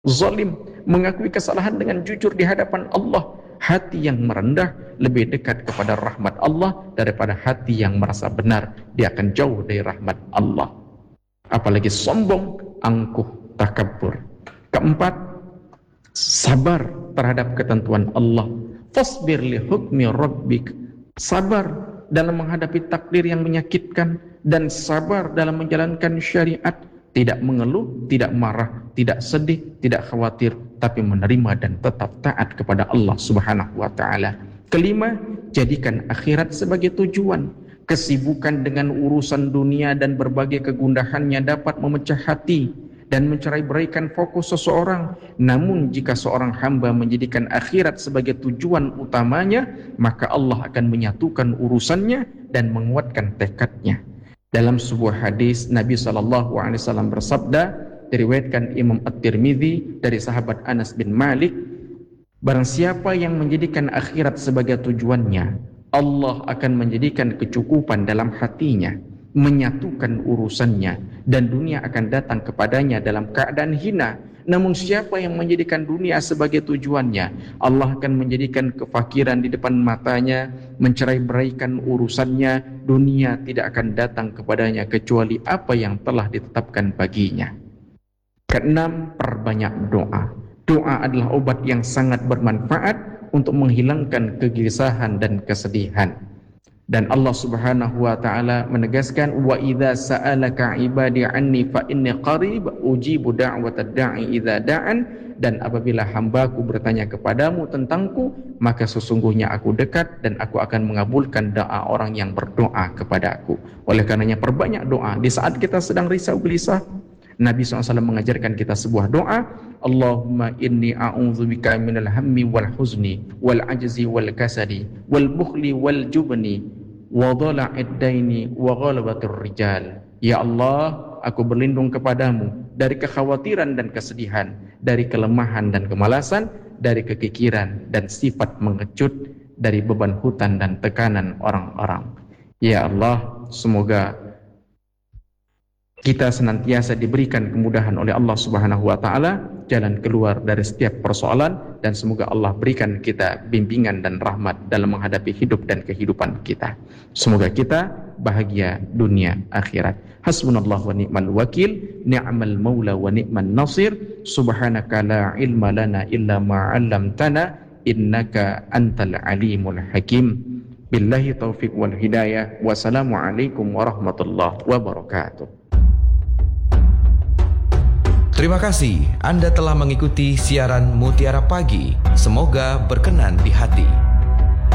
zalim, mengakui kesalahan dengan jujur di hadapan Allah. Hati yang merendah lebih dekat kepada rahmat Allah daripada hati yang merasa benar. Dia akan jauh dari rahmat Allah. Apalagi sombong, angkuh, takabur. Keempat, sabar terhadap ketentuan Allah. Fasbir li hukmi rabbik. Sabar dalam menghadapi takdir yang menyakitkan dan sabar dalam menjalankan syariat. Tidak mengeluh, tidak marah, tidak sedih, tidak khawatir, tapi menerima dan tetap taat kepada Allah Subhanahu wa taala. Kelima, jadikan akhirat sebagai tujuan. Kesibukan dengan urusan dunia dan berbagai kegundahannya dapat memecah hati dan mencerai-beraikan fokus seseorang. Namun jika seorang hamba menjadikan akhirat sebagai tujuan utamanya, maka Allah akan menyatukan urusannya dan menguatkan tekadnya. Dalam sebuah hadis Nabi SAW bersabda, diriwayatkan Imam At-Tirmidzi dari sahabat Anas bin Malik, barang siapa yang menjadikan akhirat sebagai tujuannya, Allah akan menjadikan kecukupan dalam hatinya, menyatukan urusannya, dan dunia akan datang kepadanya dalam keadaan hina. Namun siapa yang menjadikan dunia sebagai tujuannya, Allah akan menjadikan kefakiran di depan matanya, mencerai-beraikan urusannya, dunia tidak akan datang kepadanya kecuali apa yang telah ditetapkan baginya. Keenam, perbanyak doa. Doa adalah obat yang sangat bermanfaat untuk menghilangkan kegelisahan dan kesedihan. Dan Allah Subhanahu wa taala menegaskan, wa idza sa'alaka ibadi anni fa inni qarib ujibu da'watad da'i idza da'an, dan apabila hambaku bertanya kepadamu tentangku, maka sesungguhnya aku dekat dan aku akan mengabulkan doa orang yang berdoa kepadaku. Oleh karenanya perbanyak doa di saat kita sedang risau gelisah. Nabi SAW mengajarkan kita sebuah doa, Allahumma inni a'udzubika minal hammi wal huzni wal ajzi wal kasali wal bukhli wal jubni wa dhala'id daini wa ghalabatir rijal. Ya Allah, aku berlindung kepadamu dari kekhawatiran dan kesedihan, dari kelemahan dan kemalasan, dari kekikiran dan sifat mengecut, dari beban hutang dan tekanan orang-orang. Ya Allah, semoga kita senantiasa diberikan kemudahan oleh Allah Subhanahu wa taala jalan keluar dari setiap persoalan, dan semoga Allah berikan kita bimbingan dan rahmat dalam menghadapi hidup dan kehidupan kita. Semoga kita bahagia dunia akhirat. Hasbunallahu wa ni'mal wakil, ni'mal maula wa ni'man nasir. Subhanaka la ilma lana illa ma 'allamtana innaka antal alimul hakim. Billahi taufiq wal hidayah. Wassalamualaikum warahmatullahi wabarakatuh. Terima kasih Anda telah mengikuti siaran Mutiara Pagi. Semoga berkenan di hati.